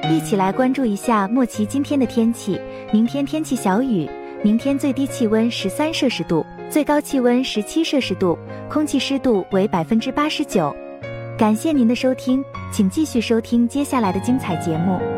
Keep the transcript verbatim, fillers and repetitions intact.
一起来关注一下莫奇今天的天气。明天天气小雨，明天最低气温十三摄氏度，最高气温十七摄氏度，空气湿度为百分之八十九。感谢您的收听，请继续收听接下来的精彩节目。